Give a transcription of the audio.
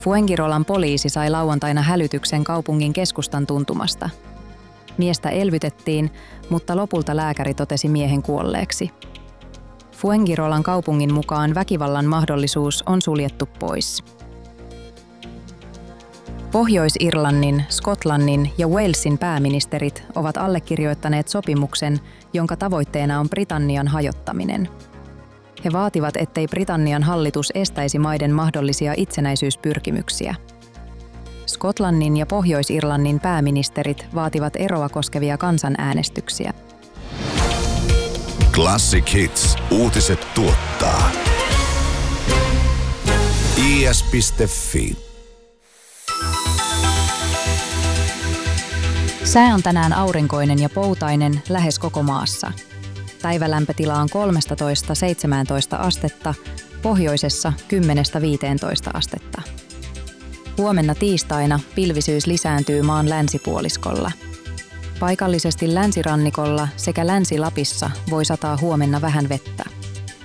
Fuengirolan poliisi sai lauantaina hälytyksen kaupungin keskustan tuntumasta. Miestä elvytettiin, mutta lopulta lääkäri totesi miehen kuolleeksi. Fuengirolan kaupungin mukaan väkivallan mahdollisuus on suljettu pois. Pohjois-Irlannin, Skotlannin ja Walesin pääministerit ovat allekirjoittaneet sopimuksen, jonka tavoitteena on Britannian hajottaminen. He vaativat, ettei Britannian hallitus estäisi maiden mahdollisia itsenäisyyspyrkimyksiä. Skotlannin ja Pohjois-Irlannin pääministerit vaativat eroa koskevia kansanäänestyksiä. Classic Hits uutiset tuottaa is.fi. Sää on tänään aurinkoinen ja poutainen lähes koko maassa. Päivälämpötila on 13–17 astetta, pohjoisessa 10–15 astetta. Huomenna tiistaina pilvisyys lisääntyy maan länsipuoliskolla. Paikallisesti länsirannikolla sekä Länsi-Lapissa voi sataa huomenna vähän vettä.